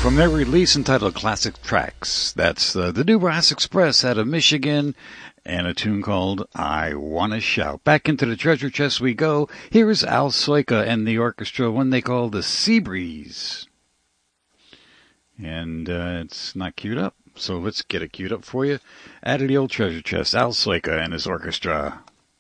from their release entitled Classic Tracks. That's the New Brass Express out of Michigan, and a tune called I Wanna Shout. Back into the treasure chest we go. Here is Al Soika and the orchestra, one they call the Sea Breeze. And it's not queued up, so let's get it queued up for you. Out of the old treasure chest, Al Soika and his orchestra.